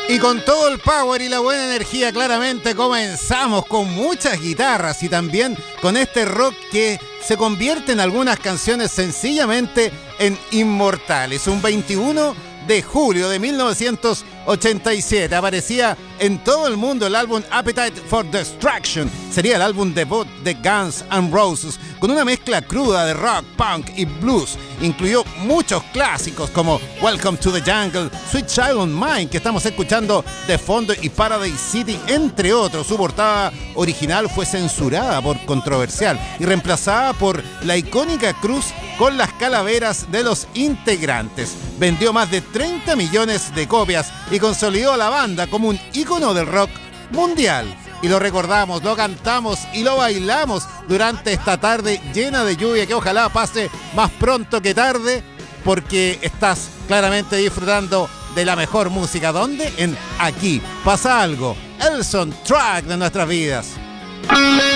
Y con todo el power y la buena energía, claramente comenzamos con muchas guitarras y también con este rock que se convierte en algunas canciones sencillamente en inmortales. Un 21 de julio de 1987 aparecía en todo el mundo el álbum Appetite for Destruction. Sería el álbum debut de Guns N' Roses, con una mezcla cruda de rock, punk y blues. Incluyó muchos clásicos como Welcome to the Jungle, Sweet Child O' Mine, que estamos escuchando de fondo, y Paradise City, entre otros. Su portada original fue censurada por controversial y reemplazada por la icónica cruz con las calaveras de los integrantes. Vendió más de 30 millones de copias y consolidó a la banda como un ícono del rock mundial. Y lo recordamos, lo cantamos y lo bailamos durante esta tarde llena de lluvia, que ojalá pase más pronto que tarde, porque estás claramente disfrutando de la mejor música. ¿Dónde? En Aquí Pasa Algo, el soundtrack de nuestras vidas.